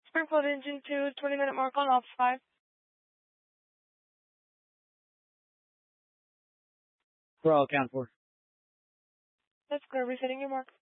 Springfield engine 2, 20-minute mark on ops 5. For all, count 4. That's clear. Resetting your mark.